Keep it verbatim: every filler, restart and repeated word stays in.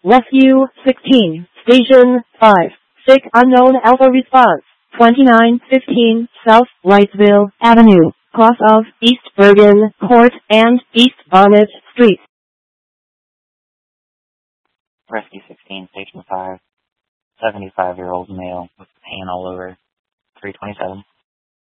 Rescue sixteen, Station five, sick unknown Alpha response, twenty-nine fifteen South Wrightsville Avenue, cross of East Bergen Court and East Bonnet Street. Rescue sixteen, Station five, seventy-five-year-old male with pain all over, three twenty-seven.